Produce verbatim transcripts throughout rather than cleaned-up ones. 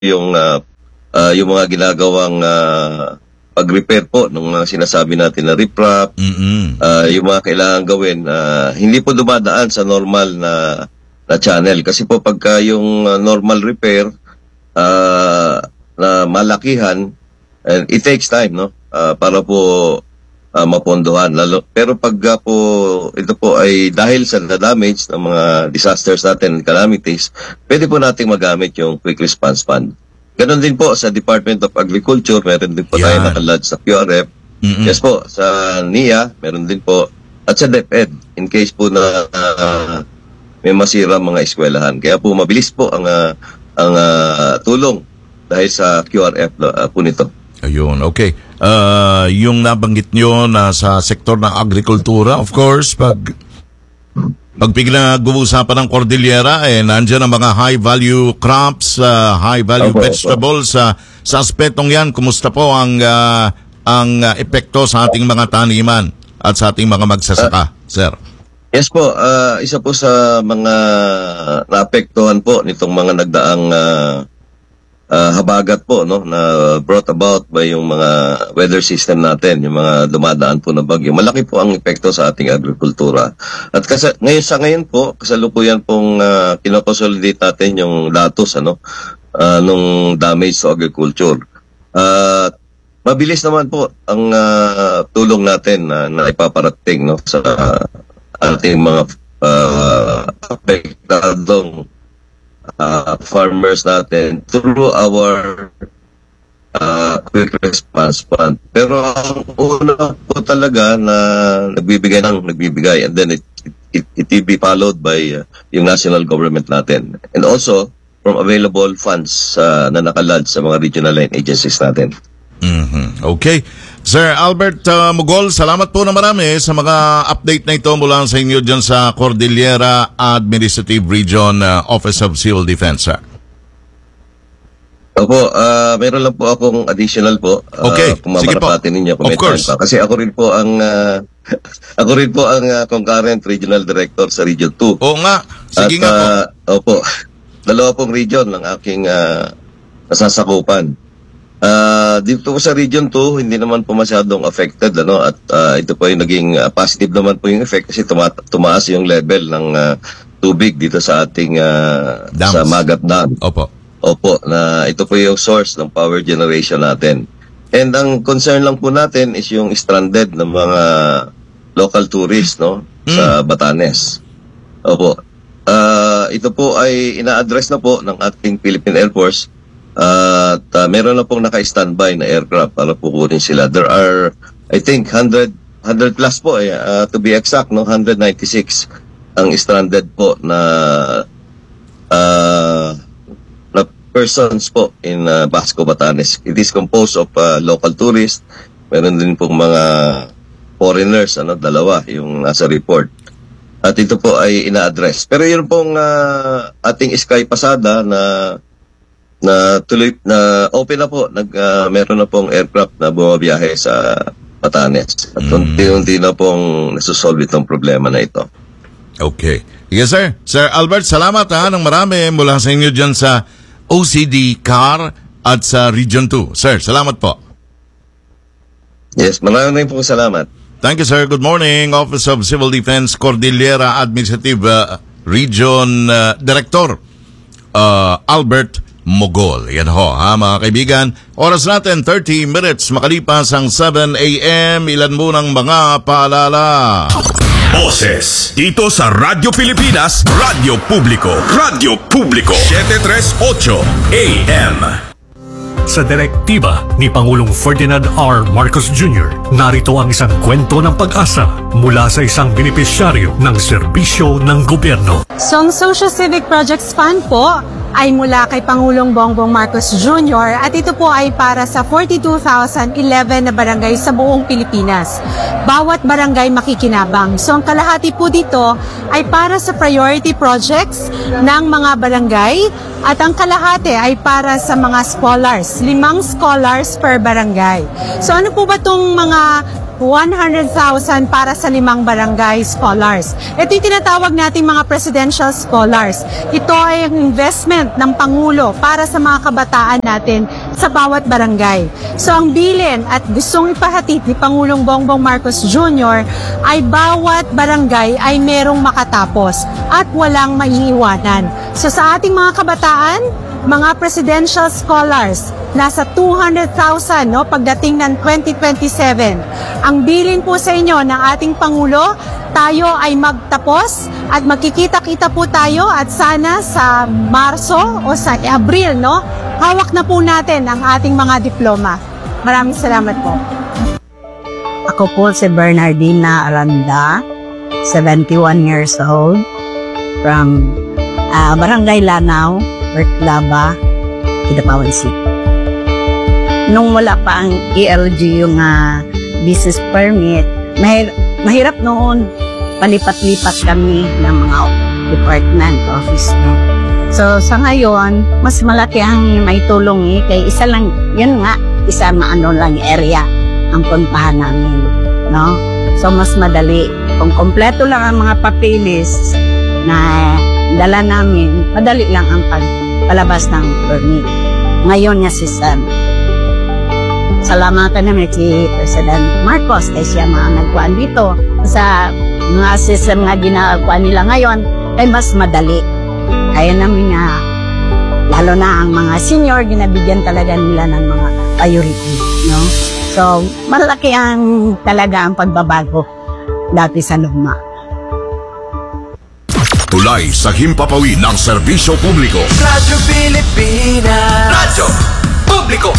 yung uh, uh, yung mga ginagawang uh, pag-repair po ng mga sinasabi natin na riprap, Mm-mm. uh, yung mga kailangan gawin, uh, hindi po dumadaan sa normal na, na channel. Kasi po pagka yung uh, normal repair uh, na malakihan, uh, it takes time, no? Uh, para po uh, mapondohan. Lalo, pero pag uh, po ito po ay dahil sa damage ng mga disasters natin, calamities, pwede po nating magamit yung Quick Response Fund. Ganon din po sa Department of Agriculture, meron din po Yan. tayo nakalodge sa Q R F. Mm-mm. Yes po, sa N I A, meron din po. At sa DepEd, in case po na uh, may masira mga eskwelahan. Kaya po mabilis po ang, uh, ang uh, tulong dahil sa Q R F uh, po nito. Ayun, okay. Uh, yung nabanggit nyo na sa sektor ng agrikultura, of course, pag pag pinag-uusapan ng Cordillera, eh, nandiyan ang mga high-value crops, uh, high-value Opo, vegetables. Uh, sa aspetong yan, kumusta po ang uh, ang uh, epekto sa ating mga taniman at sa ating mga magsasaka, uh, sir? Yes po, uh, isa po sa mga naapektuhan po nitong mga nagdaang uh, uh, habagat po, no, na brought about by yung mga weather system natin, yung mga dumadaan po na bagyo. Malaki po ang epekto sa ating agrikultura. At kasi ngayon sa ngayon po, kasalukuyan pong uh, kinoconsolidate natin yung datos, ano, uh, nung damage to agriculture. Uh, mabilis naman po ang uh, tulong natin na, na ipaparating, no, sa uh, ating mga uh, apektadong Uh, farmers natin through our uh, Quick Response Fund. Pero ang una po talaga na nagbibigay ng nagbibigay and then it, it, it will be followed by uh, yung national government natin. And also from available funds uh, na nakalad sa mga regional line agencies natin. Mm-hmm. Okay. Sir Albert uh, Mogol, salamat po na marami sa mga update na ito mula sa inyo dyan sa Cordillera Administrative Region uh, Office of Civil Defense, sir. Opo, uh, meron lang po akong additional po. Uh, Okay, kung sige po. mamarapatin ninyo, kung Of may time course. pa. Kasi ako rin po ang uh, ako rin po ang uh, concurrent regional director sa Region two. Oo nga, sige At, nga po. uh, opo, dalawa pong region ng aking uh, nasasakupan. Uh, dito po sa Region two, hindi naman po masyadong affected, ano, at uh, ito po yung naging uh, positive naman po yung effect kasi tuma- tumaas yung level ng uh, tubig dito sa ating uh, Dams. sa Magat Dam. Opo. Opo, na ito po yung source ng power generation natin. And ang concern lang po natin is yung stranded ng mga local tourists, no, Mm. sa Batanes. Opo. Uh, ito po ay ina-address na po ng ating Philippine Air Force. Uh, at uh, meron na pong naka-standby na aircraft para pukunin sila. There are, I think, one hundred, one hundred plus po, eh, uh, to be exact, no, one hundred ninety-six ang stranded po na uh, na persons po in uh, Basco, Batanes. It is composed of uh, local tourists. Meron din pong mga foreigners, ano, dalawa yung nasa report. At ito po ay ina-address. Pero yun pong uh, ating Sky Pasada na na tuloy na open na po, nag uh, meron na pong aircraft na bumabiyahe sa Batanes. At Mm. unti-unti na pong nasusolve itong problema na ito. Okay. Yes, sir. Sir Albert, salamat ha ng marami mula sa inyo dyan sa O C D C A R at sa Region two. Sir, salamat po. Yes, maraming pong salamat. Thank you, sir. Good morning. Office of Civil Defense, Cordillera Administrative uh, Region uh, Director uh, Albert Mogol. Yan ho, ha, mga kaibigan. Oras natin, thirty minutes makalipas ang seven a.m. Ilan munang mga paalala. Boses dito sa Radyo Pilipinas, Radyo Publiko, Radyo Publiko, seven thirty-eight A M. Sa direktiba ni Pangulong Ferdinand R. Marcos Junior, narito ang isang kwento ng pag-asa mula sa isang benepisyaryo ng serbisyo ng gobyerno. So, ang Social Civic Projects Fund po ay mula kay Pangulong Bongbong Marcos Junior at ito po ay para sa forty-two thousand eleven na barangay sa buong Pilipinas. Bawat barangay makikinabang. So ang kalahati po dito ay para sa priority projects ng mga barangay at ang kalahati ay para sa mga scholars. Limang scholars per barangay. So ano po ba itong mga one hundred thousand para sa limang barangay scholars. Ito yung tinatawag nating mga presidential scholars. Ito ay ang investment ng Pangulo para sa mga kabataan natin sa bawat barangay. So ang bilin at gustong ipahatid ni Pangulong Bongbong Marcos Junior ay bawat barangay ay merong makatapos at walang maiiwanan. So sa ating mga kabataan, mga presidential scholars, nasa two hundred thousand no, pagdating ng twenty twenty-seven. Ang bilin po sa inyo ng ating Pangulo, tayo ay magtapos at magkikita-kita po tayo at sana sa Marso o sa Abril, no, hawak na po natin ang ating mga diploma. Maraming salamat po. Ako po si Bernardina Aranda, seventy-one years old, from uh, Barangay Lanao, Bertlaba, Kidapawan City. Nung wala pa ang E L G yung uh, business permit, mahir- mahirap noon palipat-lipat kami ng mga department, office. No? So sa ngayon, mas malaki ang may tulong eh, kay isa lang, yun nga, isa maano lang area ang puntahan namin. No? So mas madali. Kung kompleto lang ang mga papeles na dala namin, madali lang ang pagpalabas ng permit. Ngayon niya si Sam. Salamatan namin si President Marcos kay siya mga nagkuhan dito. Sa mga system nga ginagawa nila ngayon ay mas madali. Kaya namin nga, lalo na ang mga senior, ginabigyan talaga nila ng mga priority. No? So, malaki ang talaga ang pagbabago dati sa luma. Tulay sa himpapawid ng serbisyo publiko. Radyo Pilipinas. Radyo Publiko.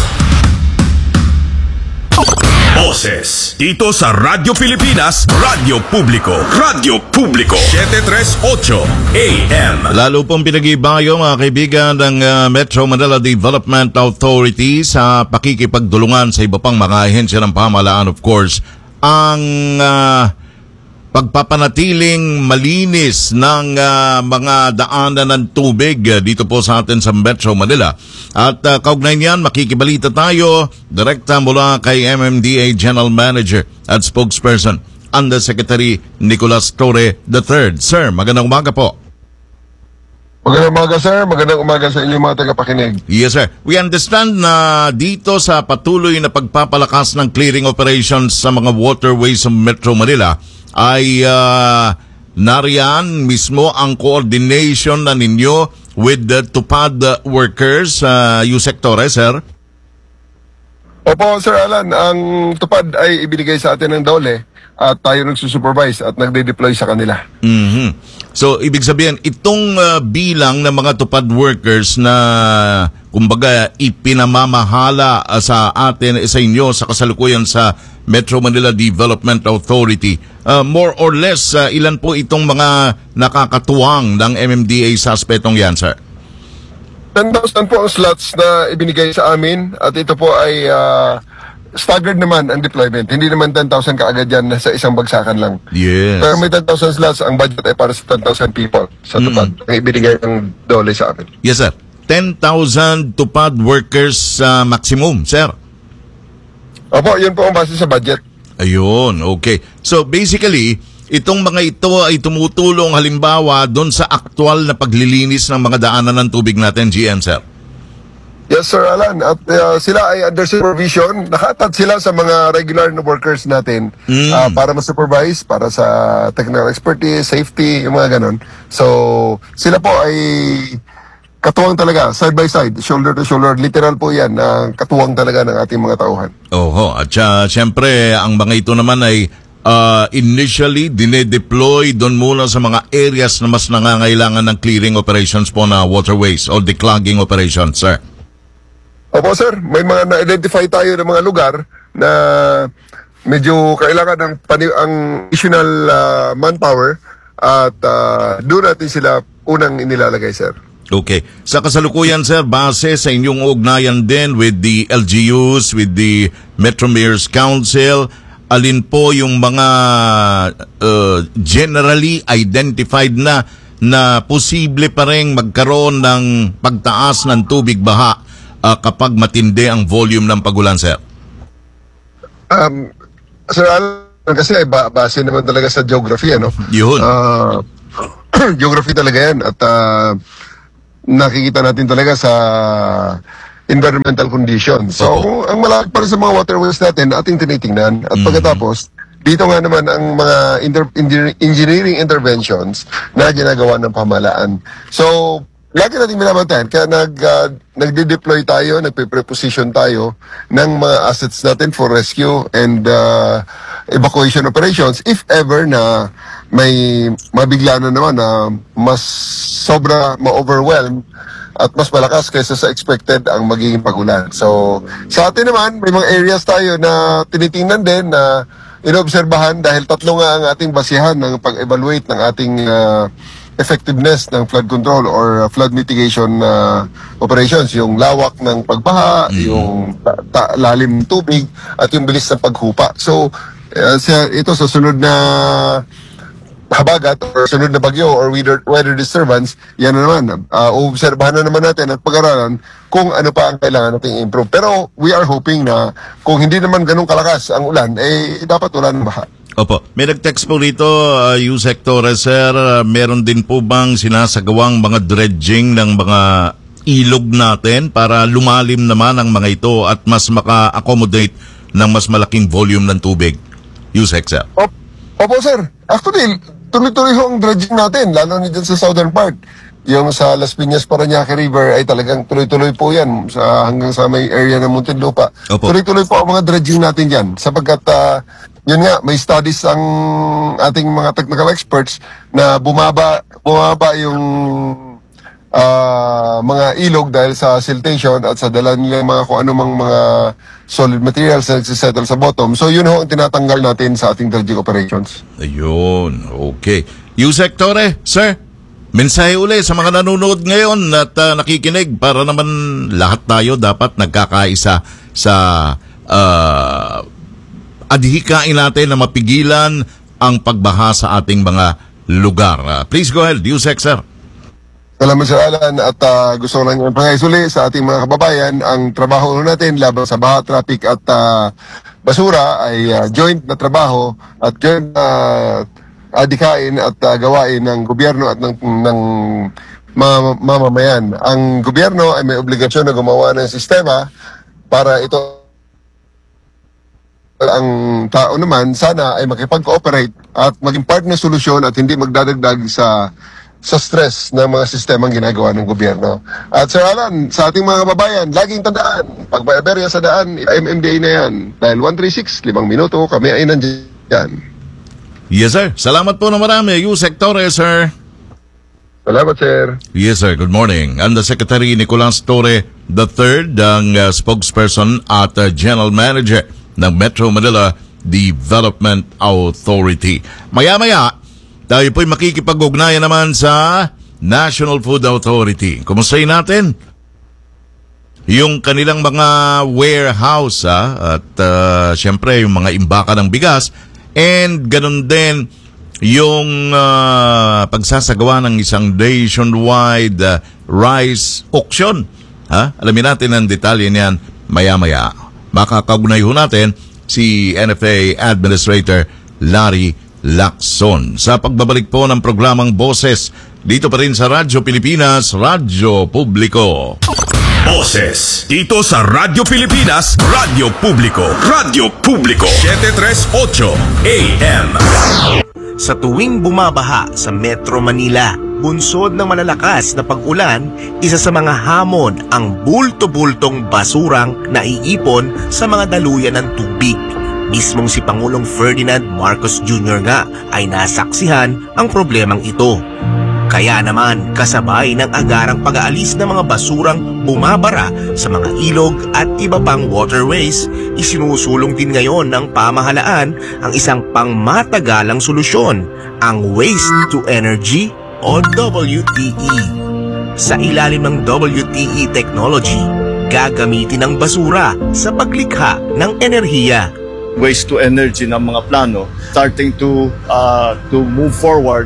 Boses. Dito sa Radyo Pilipinas, Radyo Publiko. Radyo Publiko. seven tres eight A M. Lalo pong pinag-ibayo mga kaibigan ng uh, Metro Manila Development Authority sa pakikipagdulungan sa iba pang mga ahensya ng pamahalaan, of course, ang uh, pagpapanatiling malinis ng uh, mga daanan ng tubig uh, dito po sa atin sa Metro Manila. At uh, kaugnay niyan, makikibalita tayo direkta mula kay M M D A General Manager at Spokesperson, Undersecretary Nicolas Torre the third. Sir, magandang umaga po. Magandang umaga, sir. Magandang umaga sa inyong mga tagapakinig. Yes, sir. We understand na dito sa patuloy na pagpapalakas ng clearing operations sa mga waterways sa Metro Manila, ay uh, nariyan mismo ang coordination na ninyo with the tupad workers sa uh, U-Sec Torres, sir? Opo, Sir Alan. Ang tupad ay ibinigay sa atin ng Dole at tayo nagsusupervise at nagde-deploy sa kanila. Mm-hmm. So, ibig sabihin, itong uh, bilang ng mga tupad workers na, kumbaga, ipinamamahala uh, sa atin, sa inyo, sa kasalukuyan sa Metro Manila Development Authority, uh, more or less, uh, ilan po itong mga nakakatuwang ng M M D A sa aspetong yan, sir? ten thousand po ang slots na ibinigay sa amin at ito po ay uh, staggered naman ang deployment. Hindi naman ten thousand kaagad yan sa isang bagsakan lang. Yes. Pero may ten thousand slots, ang budget ay para sa ten thousand people sa tupad. Mm. Ang ibinigay ng Dole sa amin. Yes, sir. ten thousand tupad workers uh, maximum, sir. Opo, yun po ang base sa budget. Ayun, okay. So basically, itong mga ito ay tumutulong halimbawa doon sa aktual na paglilinis ng mga daanan ng tubig natin, G M, sir. Yes, Sir Alan. At uh, sila ay under supervision. Nakatad sila sa mga regular na workers natin Mm. uh, para ma-supervise, para sa technical expertise, safety, yung mga ganon. So, sila po ay katuwang talaga, side by side, shoulder to shoulder. Literal po yan, uh, katuwang talaga ng ating mga tauhan. Oho, at uh, siyempre, ang mga ito naman ay uh, initially dinedeploy doon muna sa mga areas na mas nangangailangan ng clearing operations po na waterways o declogging operations, sir. Opo, sir. May mga na-identify tayo ng mga lugar na medyo kailangan ng pani- ang additional uh, manpower at uh, doon natin sila unang inilalagay, sir. Okay. Sa kasalukuyan, sir, base sa inyong ugnayan din with the L G Us, with the Metro Mayor's Council, alin po yung mga uh, generally identified na na posible pa rin magkaroon ng pagtaas ng tubig baha uh, kapag matindi ang volume ng pagulan, sir? Um, Sir Alan, kasi ba, base naman talaga sa geography, ano? Yun. Uh, geography talaga yan. At uh, nakikita natin talaga sa environmental conditions. So, Opo. ang malapit para sa mga waterways natin, ating tinitingnan. At Mhm. pagkatapos, dito nga naman ang mga inter- engineer- engineering interventions na ginagawa ng pamahalaan. So, lagi natin binabantayan. Kaya nag, uh, nagde-deploy tayo, nagpe-preposition tayo ng mga assets natin for rescue and uh, evacuation operations if ever na may mabigla na naman na mas sobra ma-overwhelm at mas malakas kaysa sa expected ang magiging pagulan. So, sa atin naman, may mga areas tayo na tinitingnan din na inobserbahan dahil tatlo nga ang ating basihan ng pag-evaluate ng ating uh, effectiveness ng flood control or uh, flood mitigation uh, operations. Yung lawak ng pagbaha, mm-hmm. yung ta- ta- lalim ng tubig, at yung bilis ng paghupa. So, uh, sa, ito sa sunod na habagat or sunod na bagyo or weather, weather disturbance, yan na naman. Uh, obserbahan na naman natin at pag-aralan kung ano pa ang kailangan nating improve. Pero we are hoping na kung hindi naman ganun kalakas ang ulan, eh dapat wala ng baha. Opo. May nag-text po rito, uh, Yusek Torres, sir, uh, meron din po bang sinasagawang mga dredging ng mga ilog natin para lumalim naman ang mga ito at mas maka-accommodate ng mas malaking volume ng tubig? Yusek, sir. Opo, Opo sir. Actually, tuloy-tuloy ho ang dredging natin, lalo na dyan sa southern part. Yung sa Las Piñas, Parañaque River ay talagang tuloy-tuloy po yan sa, hanggang sa may area ng Muntinlupa. Opo. Tuloy-tuloy po ang mga dredging natin dyan sapagkat uh, yun nga, may studies ang ating mga technical experts na bumaba, bumaba yung uh, mga ilog dahil sa siltation at sa dala nila mga kung anumang mga solid materials na nagsisettle sa bottom. So yun ho ang tinatanggal natin sa ating dredging operations. Ayun, okay. Yusek Torre, sir, mensahe uli sa mga nanonood ngayon at uh, nakikinig para naman lahat tayo dapat nagkakaisa sa uh, adhikain natin na mapigilan ang pagbaha sa ating mga lugar. Uh, please go ahead, Yusek, sir. Salamat Sir Alan at uh, gusto ko lang pangayusuli sa ating mga kababayan. Ang trabaho natin laban sa baha, traffic at uh, basura ay uh, joint na trabaho at joint na uh, adhikain at uh, gawain ng gobyerno at ng, ng mam- mamamayan. Ang gobyerno ay may obligasyon na gumawa ng sistema para ito. Ang tao naman sana ay makipag-cooperate at maging part ng solusyon at hindi magdadagdag sa sa stress ng mga sistemang ginagawa ng gobyerno. At Sir Alan, sa ating mga kababayan, laging tandaan, pag may aberya sa daan, M M D A na yan. Dahil one three six, limang minuto, kami ay nandiyan. Yes, sir. Salamat po na marami, Yusek Torres, sir. Salamat, sir. Yes, sir. Good morning. Undersecretary Nicolas Torre the third, ang uh, spokesperson at uh, General Manager ng Metro Manila Development Authority. Maya-maya, tayo po'y makikipag-ugnayan naman sa National Food Authority. Kumustahin natin yung kanilang mga warehouse ha? At uh, syempre yung mga imbaka ng bigas and ganun din yung uh, pagsasagawa ng isang nationwide uh, rice auction. Ha? Alamin natin ang detalye niyan maya-maya. Makakaugnay ho natin si N F A Administrator Larry Lacson sa pagbabalik po ng programang Boses dito pa rin sa Radyo Pilipinas, Radyo Publiko. Boses dito sa Radyo Pilipinas, Radyo Publiko, Radyo Publiko seven tres eight A M. Sa tuwing bumabaha sa Metro Manila, bunsod ng malalakas na pag-ulan, isa sa mga hamon ang bulto-bultong basurang naiipon sa mga daluyan ng tubig. Mismong si Pangulong Ferdinand Marcos Junior nga ay nasaksihan ang problemang ito. Kaya naman kasabay ng agarang pag-aalis ng mga basurang bumabara sa mga ilog at iba pang waterways, isinusulong din ngayon ng pamahalaan ang isang pangmatagalang solusyon, ang Waste to Energy o W T E. Sa ilalim ng W T E technology, gagamitin ang basura sa paglikha ng enerhiya. Waste to energy ng mga plano starting to uh, to move forward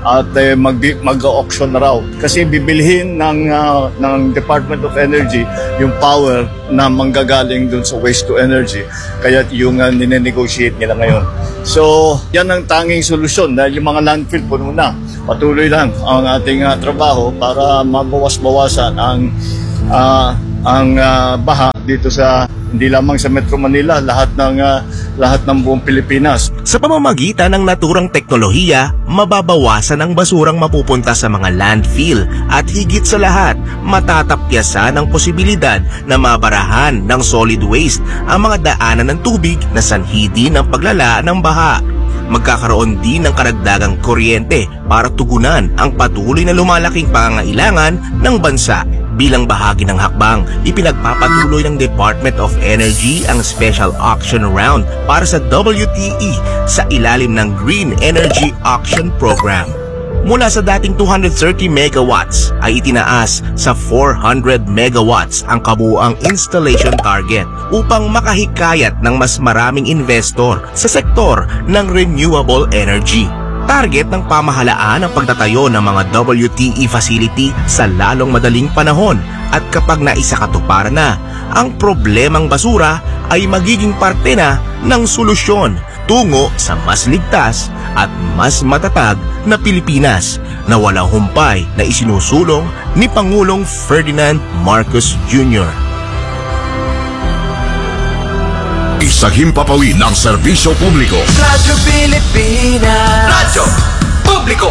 at eh, mag, mag-auction na raw. Kasi bibilhin ng, uh, ng Department of Energy yung power na manggagaling dun sa waste to energy. Kaya yung uh, ninenegotiate nila ngayon. So, yan ang tanging solusyon dahil yung mga landfill puno na. Patuloy lang ang ating uh, trabaho para mabawas-bawasan ang uh, ang uh, baha dito sa hindi lamang sa Metro Manila, lahat ng uh, lahat ng buong Pilipinas. Sa pamamagitan ng naturang teknolohiya, mababawasan ang basurang mapupunta sa mga landfill at higit sa lahat, matatapyasan ang posibilidad na mabarahan ng solid waste ang mga daanan ng tubig na sanhi din ng paglala ng baha. Magkakaroon din ng karagdagang kuryente para tugunan ang patuloy na lumalaking pangangailangan ng bansa. Bilang bahagi ng hakbang, ipinagpapatuloy ng Department of Energy ang special auction round para sa W T E sa ilalim ng Green Energy Auction Program. Mula sa dating two hundred thirty megawatts ay itinaas sa four hundred megawatts ang kabuuang installation target upang makahikayat ng mas maraming investor sa sektor ng renewable energy. Target ng pamahalaan ang pagtatayo ng mga W T E facility sa lalong madaling panahon at kapag naisakatuparan na, ang problemang basura ay magiging parte na ng solusyon tungo sa mas ligtas at mas matatag na Pilipinas na walang humpay na isinusulong ni Pangulong Ferdinand Marcos Junior Isang himpapawid ng serbisyo publiko. Radyo Pilipinas. Radyo Publiko.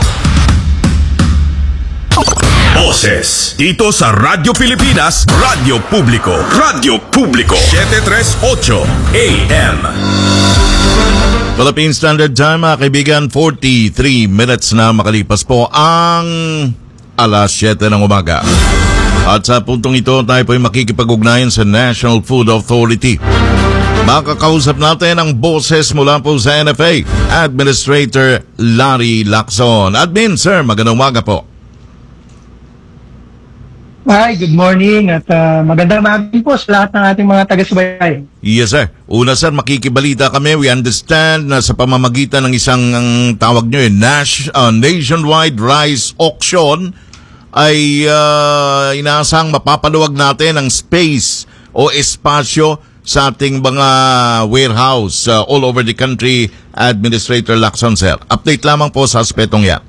Boses dito sa Radyo Pilipinas, Radyo Publiko. Radyo Publiko. seven thirty-eight A M. Philippine Standard Time, mga kaibigan, forty-three minutes na makalipas po ang alas siyete ng umaga. At sa puntong ito, tayo po ay makikipag-ugnayan sa National Food Authority. Makakausap natin ang boses mula po sa N F A, Administrator Larry Lacson. Admin, sir, magandang umaga po. Hi, good morning at uh, magandang umaga po sa lahat ng ating mga taga-subaybay. Yes, sir. Una, sir, makikibalita kami. We understand na sa pamamagitan ng isang ang tawag nyo, eh, Nash, uh, nationwide rice auction ay uh, inaasang mapapaluwag natin ang space o espasyo sa ating mga warehouse uh, all over the country. Administrator Lacson, sir. Update lamang po sa aspetong yan.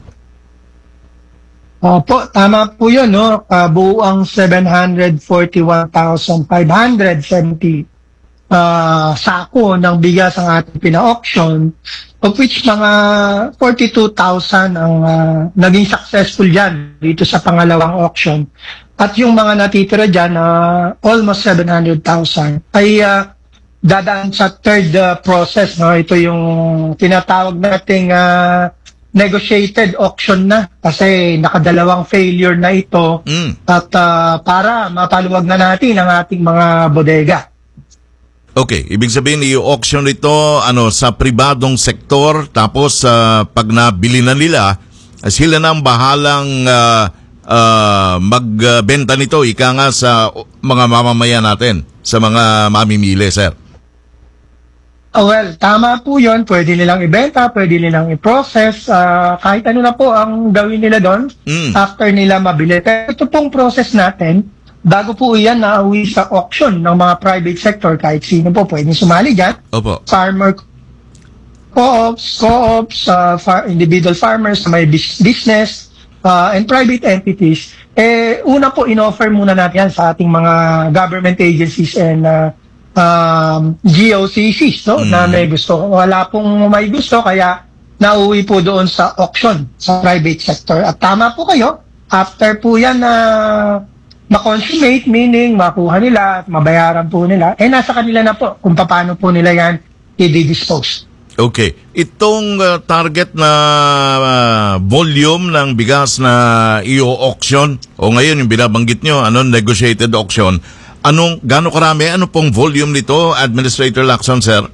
Opo, tama po yun, no? Kabuuang seven hundred forty-one thousand five hundred seventy uh, sako ng bigas ang ating pina-auction, of which mga forty-two thousand ang uh, naging successful dyan dito sa pangalawang auction. At yung mga natitira dyan, uh, almost seven hundred thousand, ay uh, dadaan sa third uh, process. No? Ito yung tinatawag nating uh, negotiated auction na kasi nakadalawang failure na ito mm. at uh, para mapaluwag na natin ang ating mga bodega. Okay, ibig sabihin i-auction ito ano, sa pribadong sektor tapos uh, pag nabili na nila, sila na ang bahalang uh, uh, magbenta nito, ika nga sa mga mamamayan natin, sa mga mamimili, sir. Oh, well, tama po yun. Pwede nilang ibenta, pwede nilang i-process, uh, kahit ano na po ang gawin nila doon mm. after nila mabili. Pero ito pong process natin, bago po yan nauwi sa auction ng mga private sector, kahit sino po pwede sumali dyan. Opo. Farmer co-ops, co-ops, uh, far, individual farmers, may business, uh, and private entities. Eh, una po, in-offer muna natin yan sa ating mga government agencies and uh, Um, G O C Cs, no? Mm. Na may gusto. Wala pong may gusto, kaya nauwi po doon sa auction sa private sector. At tama po kayo, after po yan na uh, ma-consummate, meaning makuha nila at mabayaran po nila, eh nasa kanila na po kung paano po nila yan i-dispose. Okay. Itong uh, target na uh, volume ng bigas na i-auction, o ngayon yung binabanggit nyo, ano, negotiated auction, anong, gaano karami, ano pong volume nito, Administrator Lacson, sir?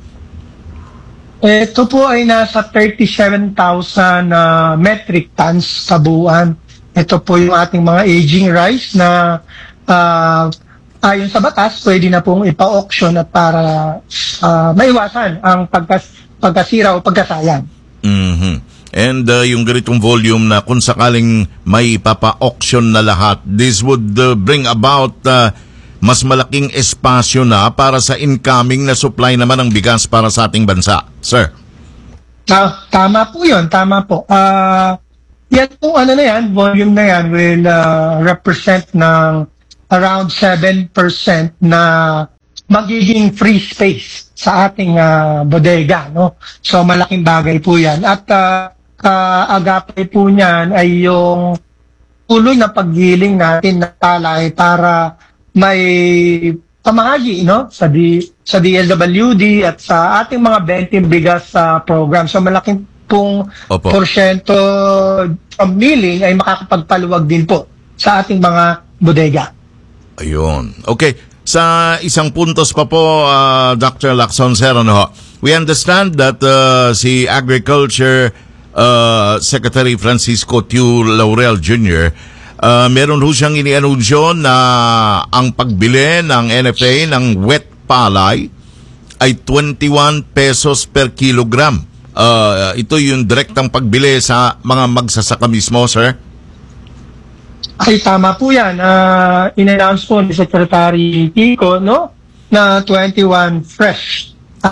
Ito po ay nasa thirty-seven thousand uh, metric tons kabuuan. Ito po yung ating mga aging rice na uh, ayon sa batas, pwede na pong ipa-auction at para uh, maiwasan ang pagkas, pagkasira o pagkasayang. Mm-hmm. And uh, yung ganitong volume na kung sakaling may papa-auction na lahat, this would uh, bring about uh, mas malaking espasyo na para sa incoming na supply naman ng bigas para sa ating bansa. Sir? Ah, tama po yun, tama po. Ah... Uh, Yan po, ano na yan, volume na yan will uh, represent ng around seven percent na magiging free space sa ating uh, bodega, no? So, malaking bagay po yan. At uh, kaagapay po niyan ay yung tuloy na paggiling natin na palay para may pamahagi, no? Sa, D, sa D L W D at sa ating mga twenty bigas uh, program. So, malaking pong Opo. porsyento from milling ay makakapagpaluwag din po sa ating mga bodega. Ayun. Okay. Sa isang puntos pa po, uh, Doctor Lacson, sir, ano, we understand that uh, si Agriculture uh, Secretary Francisco Tiu Laurel Junior uh, meron ho siyang inianunsyo na ang pagbili ng N F A ng wet palay ay twenty-one pesos per kilogram. Uh, ito yung direktang pagbili sa mga magsasaka mismo, sir? Ay, tama po yan. Uh, in-announce po ni Secretary Kiko, no, na twenty-one fresh.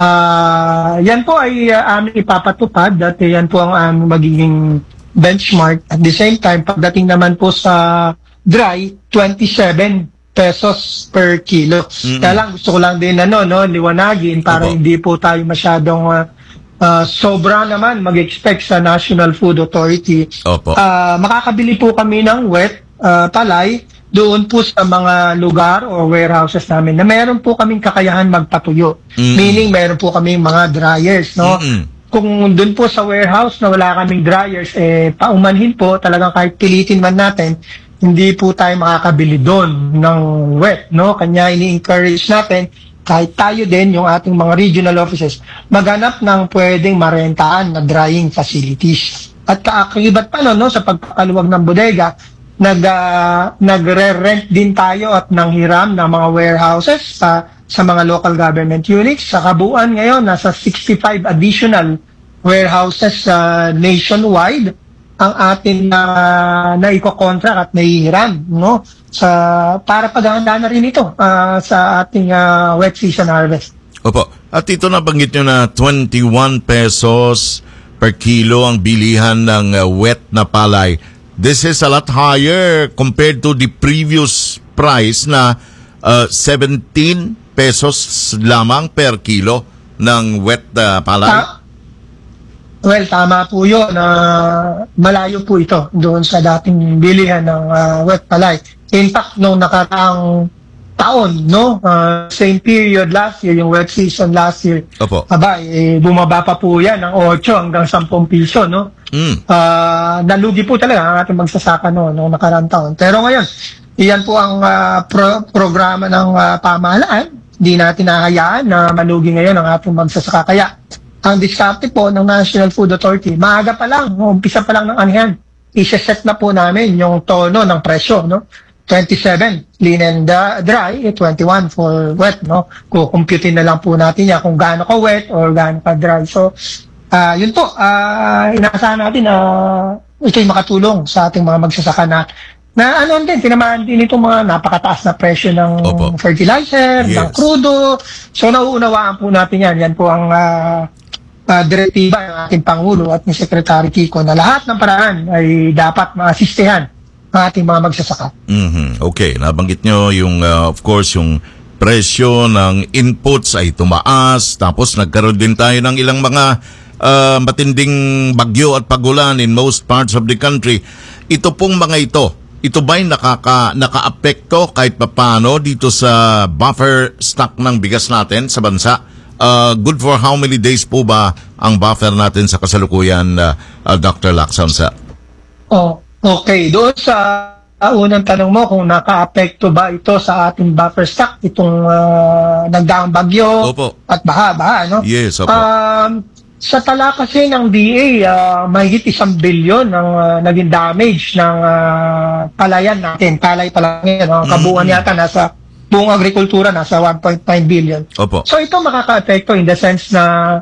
Uh, yan po ay uh, aming ipapatupad at yan po ang aming magiging benchmark. At the same time, pagdating naman po sa dry, twenty-seven pesos per kilo. Mm-hmm. Kaya lang, gusto ko lang din ano, no, liwanagin para Opo. Hindi po tayo masyadong uh, Uh, sobra naman mag-expect sa National Food Authority. Opo. Uh, makakabili po kami ng wet uh, palay doon po sa mga lugar o warehouses namin na meron po kaming kakayahan magpatuyo. Mm-hmm. Meaning meron po kaming mga dryers, no? Mm-hmm. Kung doon po sa warehouse na wala kaming dryers, eh paumanhin po, talagang kahit pilitin man natin, hindi po tayo makakabili doon ng wet, no? Kanya ini-encourage natin kahit tayo din, yung ating mga regional offices, maghanap ng pwedeng marentaan na drying facilities. At kaakibat pa no, no, sa pagkakaluwag ng bodega, nag, uh, nagre-rent din tayo at nanghiram ng mga warehouses sa, sa mga local government units. Sa kabuuan ngayon, nasa sixty-five additional warehouses uh, nationwide ang atin na uh, naiko-contract at nahihiram, no? Sa para paghahanda na rin ito uh, sa ating uh, wet season harvest. Opo. At ito nabanggit nyo na twenty-one pesos per kilo ang bilihan ng uh, wet na palay. This is a lot higher compared to the previous price na uh, seventeen pesos lamang per kilo ng wet uh, palay. Ta- Well, tama po yun. Uh, malayo po ito doon sa dating bilihan ng uh, wet palay. In fact, nung nakaraang taon, no, uh, same period last year, yung wet season last year, Opo. aba, eh, bumaba pa po yan ng eight hanggang ten piso, no? Mm. Uh, nalugi po talaga ang ating magsasaka no, nung nakaraang taon. Pero ngayon, iyan po ang uh, pro- programa ng uh, pamahalaan. Hindi natin nahayaan na malugi ngayon ang ating magsasaka. Kaya, ang diskarte po ng National Food Authority, maaga pa lang, umpisa pa lang ng anihan, isa-set na po namin yung tono ng presyo, no? twenty-seven clean and uh, dry, twenty-one for wet, no? Kukumputin na lang po natin yan kung gaano ka wet or gaano ka dry. So, uh, yun po, uh, inaasahan natin na uh, ito'y makatulong sa ating mga magsasaka na na ano din, tinamaan din itong mga napakataas na presyo ng Opo. fertilizer, yes. ng crudo. So, nauunawaan po natin yan. Yan po ang uh, Uh, direktiba ng ating Pangulo at ni Secretary Kiko na lahat ng paraan ay dapat maasistehan ang ating mga magsasaka. Mm-hmm. Okay, nabanggit nyo yung, uh, of course, yung presyo ng inputs ay tumaas, tapos nagkaroon din tayo ng ilang mga uh, matinding bagyo at pagulan in most parts of the country. Ito pong mga ito, ito ba'y nakaka, naka-apekto kahit papano dito sa buffer stock ng bigas natin sa bansa? Uh, good for how many days po ba ang buffer natin sa kasalukuyan, uh, uh, Doctor Lacson, sir? Oh, okay. Doon sa uh, unang tanong mo kung naka-apekto ba ito sa ating buffer stock, itong uh, nagdaang bagyo Opo. at baha-baha, no? Yes, opo. Um, sa tala kasi ng D A, uh, mahigit isang bilyon ang uh, naging damage ng uh, palayan natin. Palay pa lang yan. No? Kabuuan mm-hmm. yata nasa buong agrikultura nasa one point nine billion. Opo. So ito makaka-apekto in the sense na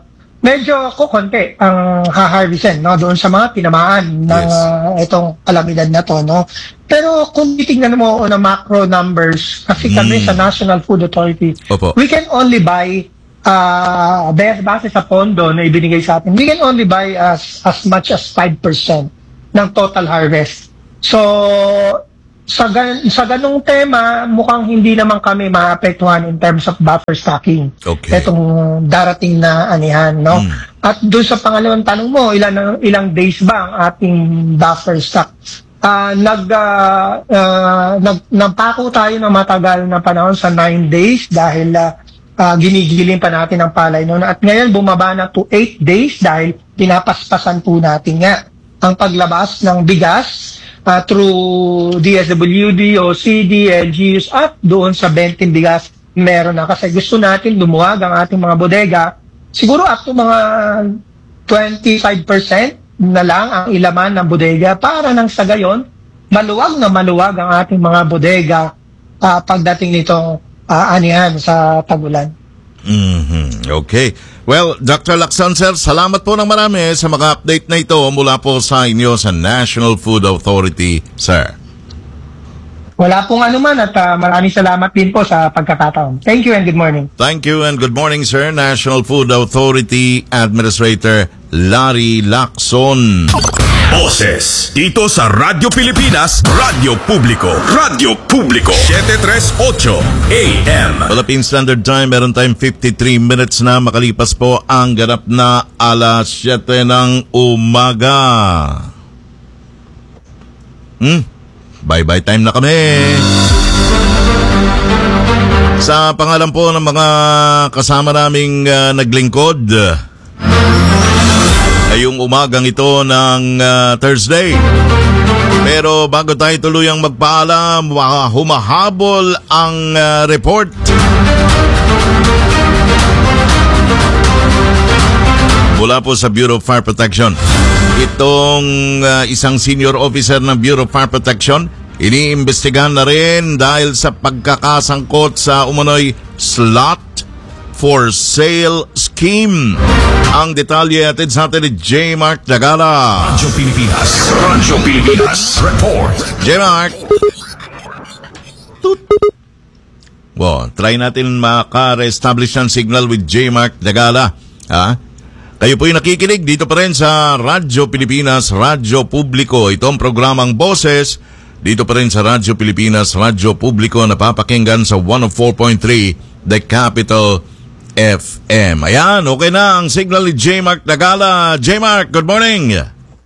medyo kukonti ang haharvestin, no, doon sa mga tinamaan ng Yes. uh, itong kalamidad na to, no. Pero kung titingnan mo on a macro numbers, kasi kami Mm. sa National Food Authority, Opo. we can only buy uh, base base sa pondo na ibinigay sa atin, we can only buy as as much as five percent ng total harvest. So, sa, gan- sa ganung tema, mukhang hindi naman kami maapektuhan in terms of buffer stocking. Okay. Itong darating na anihan, no? Mm. At doon sa pangalawang tanong mo, ilan ilang days ba ang ating buffer stock? Ah, nag ah, ah, nag nagpako tayo ng matagal na panahon sa nine days dahil ah, ah, ginigiling pa natin ang palay noon. At ngayon bumaba na to eight days dahil pinapaspasan po natin nga ang paglabas ng bigas uh, through D S W D, O C D, L G Us at doon sa Bentin bigas meron na. Kasi gusto natin lumuwag ang ating mga bodega. Siguro up to mga twenty-five percent na lang ang ilaman ng bodega para nang sa gayon, maluwag na maluwag ang ating mga bodega uh, pagdating nitong uh, anihan sa tagulan. Mhm. Okay. Well, Doctor Lacson, sir, salamat po ng marami sa mga update na ito mula po sa inyo sa National Food Authority, sir. Wala pong anuman at uh, maraming salamat din po sa pagkakataon. Thank you and good morning. Thank you and good morning, sir. National Food Authority Administrator Larry Lacson. Boses dito sa Radyo Pilipinas, Radyo Publiko, Radyo Publiko, seven thirty-eight A M. Philippine Standard Time, meron tayong fifty-three minutes na makalipas po ang ganap na alas siyete ng umaga. Hmm? Bye-bye time na kami. Sa pangalan po ng mga kasama naming uh, naglingkod, ngayong umagang ito ng uh, Thursday. Pero bago tayo tuluyang magpaalam, humahabol ang uh, report. Mula po sa Bureau of Fire Protection. Itong uh, isang senior officer ng Bureau of Fire Protection, iniimbestigahan na rin dahil sa pagkakasangkot sa umano'y slot for sale scheme. Ang detalye atid sa atin ni J. Mark Dagala. Radyo Pilipinas, Radyo Pilipinas, report. J. Mark. Well, try natin maka-establish ng signal with J. Mark Dagala. Ha? Kayo po'y nakikinig dito pa rin sa Radyo Pilipinas, Radyo Publiko. Ito ang programang Boses. Dito pa rin sa Radyo Pilipinas, Radyo Publiko, napapakinggan sa one oh four point three The Capital F M. Ayan, okay na ang signal ni J. Mark Dagala. J. Mark, good morning.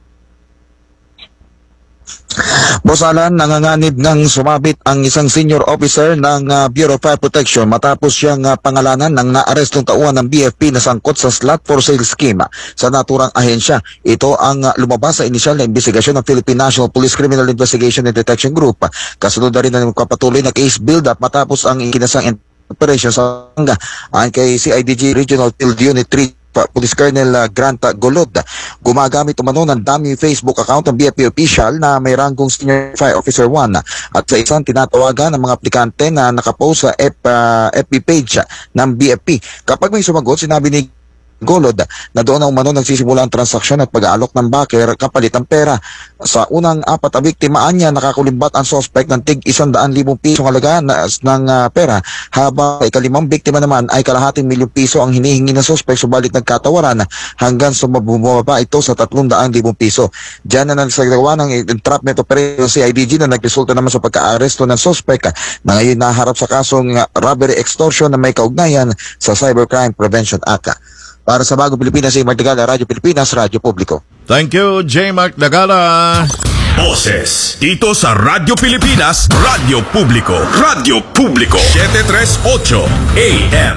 Boss Alan, nanganganib ng sumabit ang isang senior officer ng uh, Bureau of Fire Protection matapos siyang uh, pangalanan ng naarestong tauhan ng B F P na sangkot sa slot for sale scheme sa naturang ahensya. Ito ang uh, lumabas sa inisyal na investigasyon ng Philippine National Police Criminal Investigation and Detection Group. Kasunod na rin na magpapatuloy na case build-up matapos ang ikinasang operation sa Hanga ayon kay C I D G Regional Field Unit three Police Colonel uh, Grant Golod. Gumagamit umano ng dummy Facebook account ng B F P official na may ranggong Senior Fire Officer one at sa isang tinatawagan ng mga aplikante na nakapost sa F, uh, F B page ng B F P. Kapag may sumagot, sinabi ni Golod na doon na umano nagsisimula ang transaksyon at pag-aalok ng backer kapalit ang pera. Sa unang apat na biktimaan niya, nakakulimbat ang suspect ng tig isang daan libong pisong halaga na, ng uh, pera, habang ikalimang biktima naman ay kalahating milyong piso ang hinihingi ng suspect, subalit nagkatawaran hanggang sumabumaba ito sa tatlong daan libong piso. Diyan na nagsagawa ng entrapment operation C I D G na nagresulta naman sa pagka-aresto ng suspect na ngayon naharap sa kasong uh, robbery extortion na may kaugnayan sa Cybercrime Prevention Act. Para sa Bagong Pilipinas, J. Mark Dagala, Radyo Pilipinas, Radyo Publiko. Thank you, J. Mark Dagala. Boses dito sa Radyo Pilipinas, Radyo Publiko, Radyo Publiko, seven thirty-eight A M.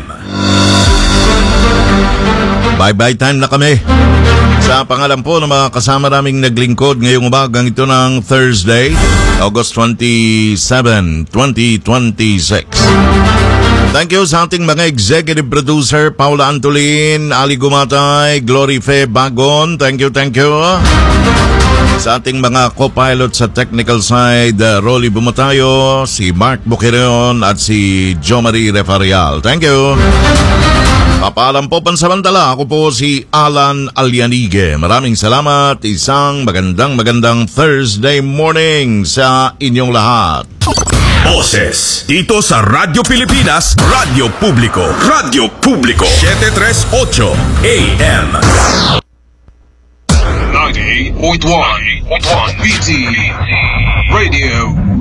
Bye-bye time na kami. Sa pangalan po ng mga kasama naming naglingkod ngayong umagang ito ng Thursday, August twenty-seventh, twenty twenty-six. Thank you sa ating mga executive producer, Paula Antolin, Ali Gumatay, Glory Fe Bagon. Thank you, thank you. Sa ating mga co-pilot sa technical side, uh, Rolly Bumatayo, si Mark Buqueron at si Jo Marie Refarial. Thank you. Papaalam po pansamantala. Ako po si Alan Alianige. Maraming salamat. Isang magandang magandang Thursday morning sa inyong lahat. Boses dito sa Radyo Pilipinas, Radyo Publiko, Radyo Publiko, seven thirty-eight A M. ninety-eight point one B T Radio